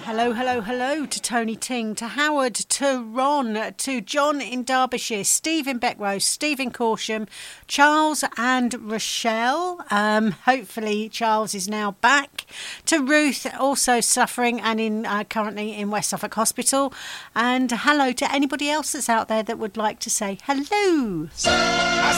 Hello, hello, hello to Tony Ting, to Howard, to Ron, to John in Derbyshire, Steve in Beckrose, Steve in Corsham, Charles and Rochelle. Hopefully Charles is now back. To Ruth, also suffering and in currently in West Suffolk Hospital. And hello to anybody else that's out there that would like to say hello.